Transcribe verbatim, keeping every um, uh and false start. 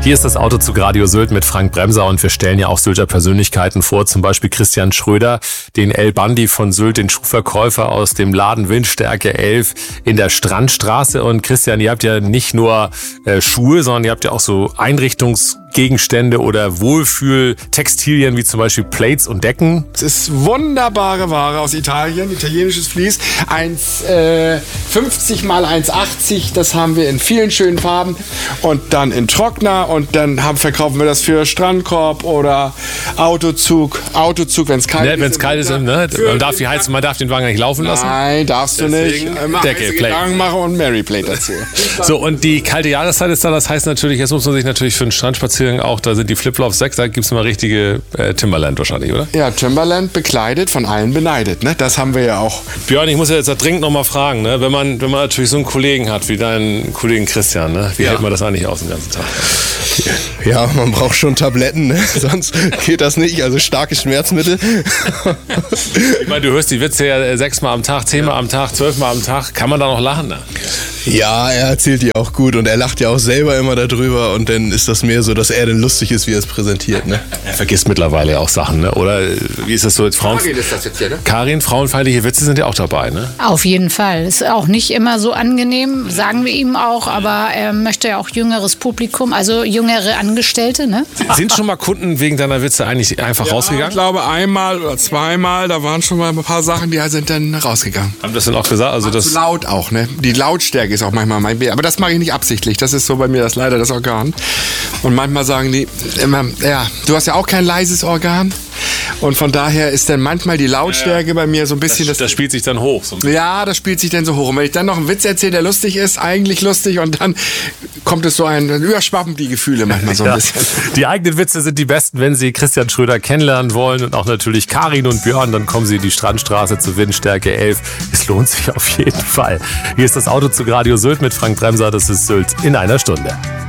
Hier ist das Autozug Radio Sylt mit Frank Bremser und wir stellen ja auch Sylter Persönlichkeiten vor, zum Beispiel Christian Schröder, den El Bandi von Sylt, den Schuhverkäufer aus dem Laden Windstärke elf in der Strandstraße. Und Christian, ihr habt ja nicht nur äh, Schuhe, sondern ihr habt ja auch so Einrichtungsgegenstände oder Wohlfühltextilien wie zum Beispiel Plates und Decken. Es ist wunderbare Ware aus Italien, italienisches Vlies, eins fünfzig mal eins achtzig, das haben wir in vielen schönen Farben und dann in Trockner. Und dann haben, verkaufen wir das für Strandkorb oder Autozug. Autozug, wenn es kalt ne, ist. Wenn es kalt ist, ne? Man darf die Heizung, man darf den Wagen nicht laufen lassen. Nein, darfst du Deswegen nicht. Mach, Decke, Plate. Mache und Mary Plate dazu. So, und die kalte Jahreszeit ist da, das heißt natürlich, jetzt muss man sich natürlich für einen Strandspaziergang auch, da sind die Flipflops sechs, da gibt es mal richtige äh, Timberland wahrscheinlich, oder? Ja, Timberland bekleidet, von allen beneidet, ne? Das haben wir ja auch. Björn, ich muss ja jetzt da dringend noch mal fragen, ne? Wenn man, wenn man natürlich so einen Kollegen hat wie deinen Kollegen Christian, ne? Wie ja. hält man das eigentlich aus den ganzen Tag? Ja, man braucht schon Tabletten, ne? Sonst geht das nicht. Also starke Schmerzmittel. Ich meine, du hörst die Witze ja sechsmal am Tag, zehnmal am Tag, zwölfmal am Tag. Kann man da noch lachen? Ne? Ja, er erzählt die auch gut und er lacht ja auch selber immer darüber und dann ist das mehr so, dass er dann lustig ist, wie er es präsentiert. Ne? Er vergisst mittlerweile auch Sachen, ne? Oder wie ist das so? Jetzt Frauen Karin ist das jetzt hier, ne? Karin, frauenfeindliche Witze sind ja auch dabei, ne? Auf jeden Fall. Ist auch nicht immer so angenehm, sagen wir ihm auch, aber er möchte ja auch jüngeres Publikum, also jüngere Angestellte, ne? Sind schon mal Kunden wegen deiner Witze eigentlich einfach ja, rausgegangen? Ich glaube einmal oder zweimal, da waren schon mal ein paar Sachen, die sind dann rausgegangen. Haben das denn auch gesagt? Also das zu laut auch, ne? Die Lautstärke ist auch manchmal mein Bier. Aber das mache ich nicht absichtlich. Das ist so bei mir das leider das Organ. Und manchmal sagen die immer, ja, du hast ja auch kein leises Organ. Und von daher ist dann manchmal die Lautstärke ja, ja. bei mir so ein bisschen... Das, das, das spielt sich dann hoch. So ja, das spielt sich dann so hoch. Und wenn ich dann noch einen Witz erzähle, der lustig ist, eigentlich lustig, und dann kommt es so ein... Dann überschwappen die Gefühle manchmal so ein ja. bisschen. Die eigenen Witze sind die besten, wenn Sie Christian Schröder kennenlernen wollen und auch natürlich Karin und Björn, dann kommen Sie in die Strandstraße zu Windstärke elf. Es lohnt sich auf jeden Fall. Hier ist das Autozug Radio Sylt mit Frank Bremser. Das ist Sylt in einer Stunde.